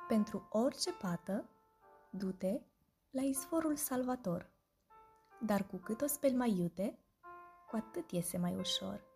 Pentru orice pată, du-te la izvorul salvator, dar cu cât o speli mai iute, cu atât iese mai ușor.